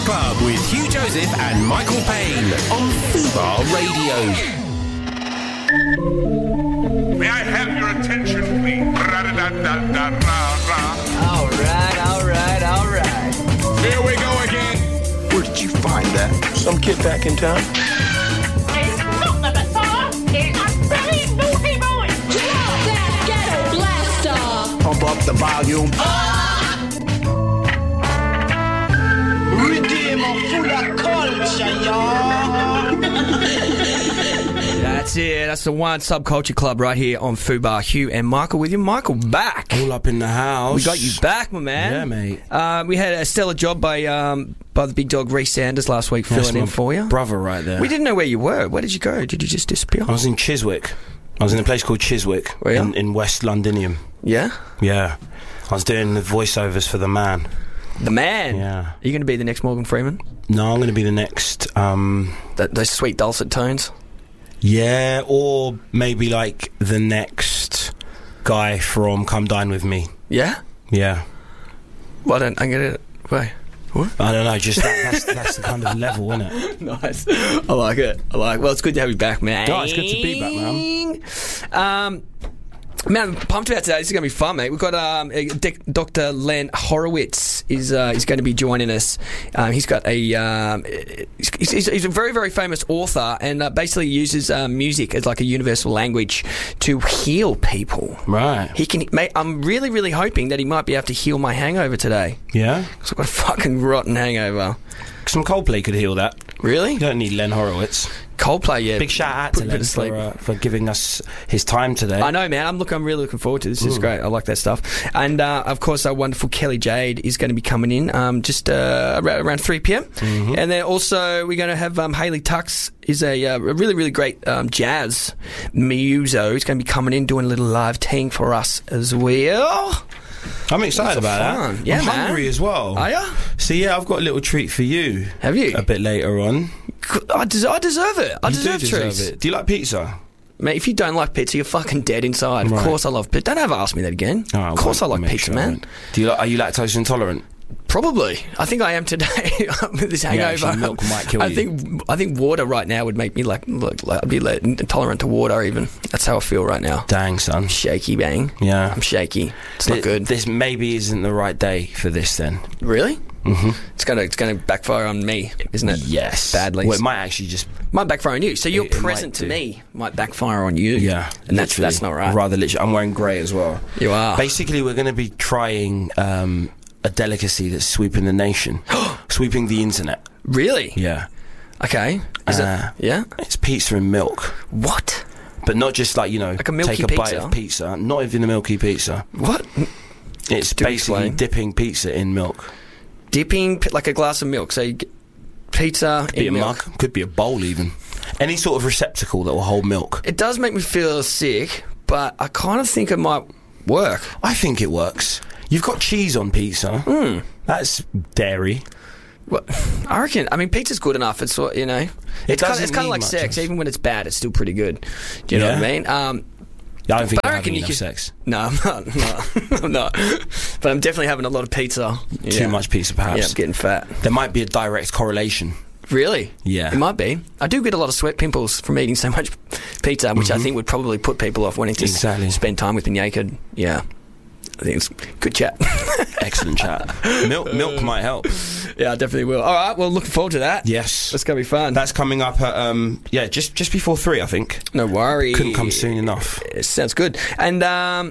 Club with Hugh Joseph and Michael Payne on Fubar Radio. May I have your attention, please? All right. Here we go again. Where did you find that? Some kid back in town? It's not the Messiah. It's a very naughty boy. Drop that ghetto blaster! Pump up the volume. Redeemer full of culture, y'all. That's it. That's the One Subculture Club right here on Fubar. Hugh and Michael with you. Michael back. All up in the house. We got you back, my man. Yeah, mate. We had a stellar job by the big dog Reece Sanders last week filling in for you. Brother right there. We didn't know where you were. Where did you go? Did you just disappear? I was in Chiswick. I was in a place called Chiswick in West Londinium. Yeah? Yeah. I was doing the voiceovers for The Man. The Man? Yeah. Are you going to be the next Morgan Freeman? No, I'm going to be the next... Those sweet dulcet tones? Yeah, or maybe like the next guy from Come Dine With Me. Yeah? Yeah. Well, I'm going to... Wait. What? I don't know, just that's the kind of level, isn't it? Nice. I like it. Well, it's good to have you back, man. No, it's good to be back, man. Man, I'm pumped about today. This is going to be fun, mate. We've got Dr. Len Horowitz is going to be joining us. He's got he's a very, very famous author and basically uses music as like a universal language to heal people. Right. Mate, I'm really, really hoping that he might be able to heal my hangover today. Yeah? Because I've got a fucking rotten hangover. Some Coldplay could heal that. Really? You don't need Len Horowitz. Coldplay, yeah. Big shout out to Len for giving us his time today. I know, man. I'm really looking forward to this. This is great. I like that stuff. And of course, our wonderful Kelly Jade is going to be coming in just around 3 p.m. Mm-hmm. And then also we're going to have Hayley Tux is a really, really great jazz muso. He's going to be coming in doing a little live ting for us as well. I'm excited about that. Yeah, I'm man. hungry as well. Are ya? So yeah, I've got a little treat for you. Have you? A bit later on. I deserve it. I deserve treats. It. Do you like pizza? Mate, if you don't like pizza, you're fucking dead inside. Right. Of course I love pizza. Don't ever ask me that again. Oh, of course I like pizza, man. Are you lactose intolerant? Probably. I think I am today with this hangover. Yeah, actually, milk might kill you. I think water right now would make me I'd be intolerant to water even. That's how I feel right now. Dang, son. Shaky bang. Yeah. I'm shaky. It's not good. This maybe isn't the right day for this then. Really? Mm-hmm. It's gonna backfire on me, isn't it? Yes. Badly. Well, it might actually just... Might backfire on you. So your present to me might backfire on you. Yeah. And that's not right. Rather literally. I'm wearing grey as well. You are. Basically, we're going to be trying a delicacy that's sweeping the nation. Sweeping the internet. Really? Yeah. Okay. Is it? Yeah? It's pizza and milk. What? But not just like a milky take a bite of pizza. Not even a milky pizza. What? It's basically dipping pizza in milk. Dipping like a glass of milk. So you get pizza could be in a milk. Mug. Could be a bowl even. Any sort of receptacle that will hold milk. It does make me feel sick, but I kind of think it might work. I think it works. You've got cheese on pizza. That's dairy. What? I reckon. I mean, pizza's good enough. It's it's kind of like sex. Even when it's bad, it's still pretty good. Do you know what I mean? I don't think but you're I reckon having you enough sex. No, I'm not. No, I'm not. But I'm definitely having a lot of pizza. Too much pizza, perhaps. Yeah, I'm getting fat. There might be a direct correlation. Really? Yeah. It might be. I do get a lot of sweat pimples from eating so much pizza, which I think would probably put people off wanting to spend time with me naked. Yeah. I think it's good chat. Excellent chat. Milk might help. Yeah, I definitely will. All right, well, looking forward to that. Yes. That's going to be fun. That's coming up at, just before 3, I think. No worries. Couldn't come soon enough. Sounds good. And,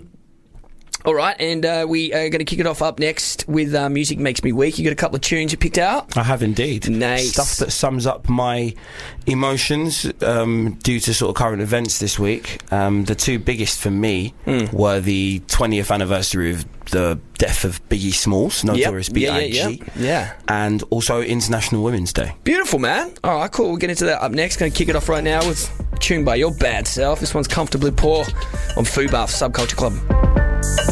all right, and we are going to kick it off up next with Music Makes Me Weak. You got a couple of tunes you picked out? I have indeed. Nice. Stuff that sums up my emotions due to sort of current events this week. The two biggest for me were the 20th anniversary of the death of Biggie Smalls, Notorious B.I.G. Yeah. And also International Women's Day. Beautiful, man. All right, cool. We'll get into that up next. Going to kick it off right now with a tune by Your Bad Self. This one's Comfortably Poor on Fubar Subculture Club.